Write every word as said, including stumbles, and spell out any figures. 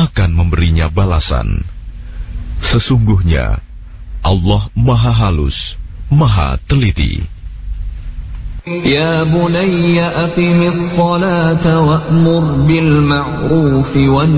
akan memberinya balasan. Sesungguhnya Allah Maha Halus, Maha Teliti. Ya bunayya aqimis salata wa'mur bil ma'rufi wan